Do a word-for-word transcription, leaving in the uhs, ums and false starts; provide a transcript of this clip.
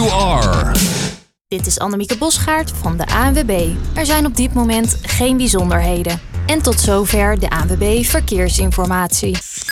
you are. Dit is Annemieke Bosgaard van de A N W B. Er zijn op dit moment geen bijzonderheden. En tot zover de A N W B Verkeersinformatie.